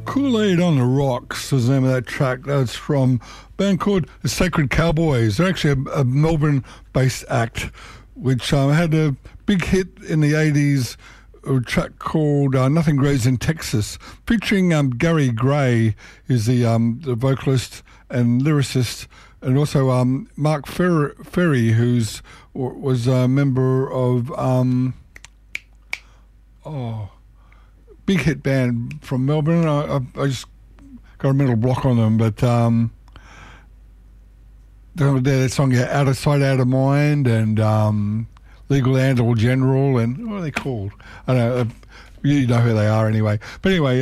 Kool-Aid on the Rocks was the name of that track. That's from a band called the Sacred Cowboys. They're actually a Melbourne-based act which had a big hit in the 80s, a track called Nothing Grows in Texas, featuring Gary Gray, is the vocalist and lyricist, and also Mark Ferry, who's was a member of big hit band from Melbourne. I just got a mental block on them, but that song, Out of Sight, Out of Mind, and Legal Animal General, and what are they called? I don't know. You know who they are anyway. But anyway,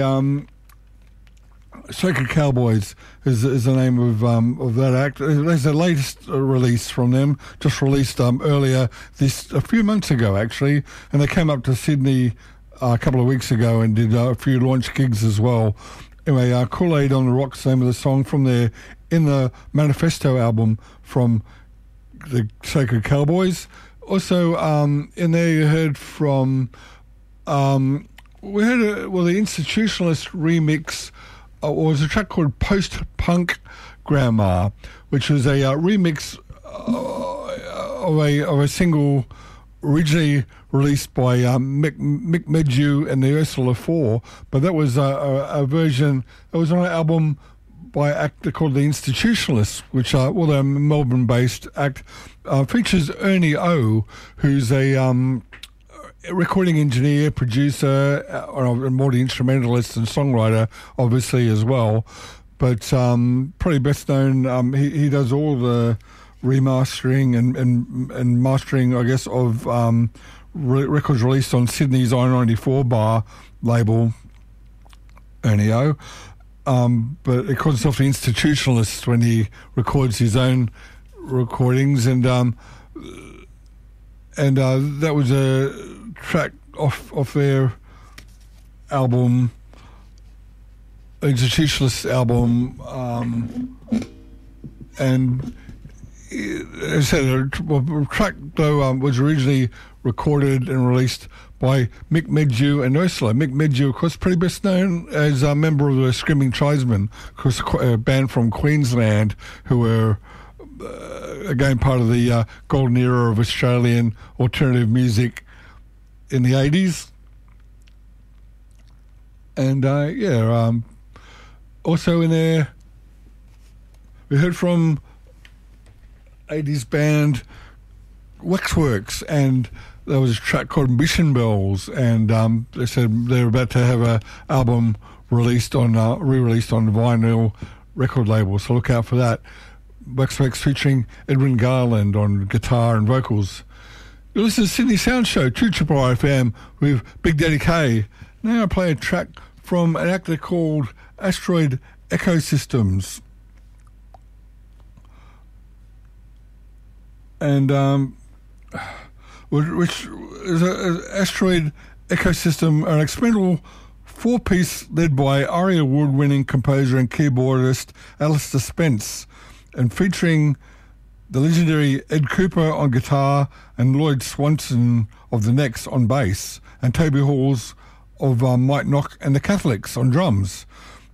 Sacred Cowboys is the name of that act. There's the latest release from them, just released earlier a few months ago actually, and they came up to Sydney a couple of weeks ago and did a few launch gigs as well. Anyway, Kool-Aid on the Rocks, the name of the song from their In the Manifesto album from the Sacred Cowboys. Also, in there you heard from the Institutionalist remix was a track called Post-Punk Grandma, which was a remix of a single originally released by Mick Medju and the Ursula Four, but that was a version that was on an album by an act called The Institutionalists, which they're a Melbourne-based act, features Ernie O, who's a recording engineer, producer, and multi-instrumentalist and songwriter, obviously, as well. But probably best known, he does all the remastering and mastering, I guess, of records released on Sydney's I-94 bar label, Ernie O. But he calls himself the Institutionalist when he records his own recordings, and that was a track off their album, Institutionalist album, and as I said, a track though was originally recorded and released by Mick Medju and Ursula. Mick Medju, of course, pretty best known as a member of the Screaming Tribesmen, of course, a band from Queensland who were again part of the golden era of Australian alternative music in the 80s. And also in there we heard from 80s band Waxworks, and there was a track called Mission Bells, and they said they're about to have an album released on re-released on the vinyl record label, so look out for that. Waxworks featuring Edwin Garland on guitar and vocals. You listen to Sydney Sound Show, 2RRR FM with Big Daddy K. Now I play a track from an actor called Asteroid Ecosystems. And which is an Asteroid Ecosystem, an experimental four-piece led by ARIA award-winning composer and keyboardist Alistair Spence, and featuring the legendary Ed Cooper on guitar and Lloyd Swanson of The Next on bass, and Toby Halls of Mike Knock and the Catholics on drums.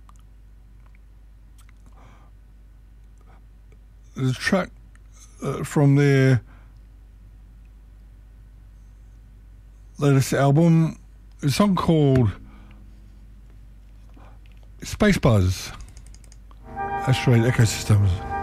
The track from their latest album, a song called Space Buzz, Asteroid Ecosystems.